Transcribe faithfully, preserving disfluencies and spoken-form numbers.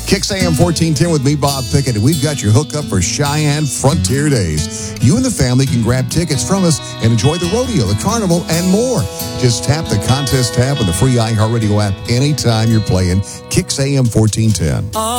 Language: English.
Kicks A M fourteen ten with me, Bob Pickett, and we've got your hookup for Cheyenne Frontier Days. You and the family can grab tickets from us and enjoy the rodeo, the carnival, and more. Just tap the contest tab on the free iHeartRadio app anytime you're playing Kicks A M fourteen ten.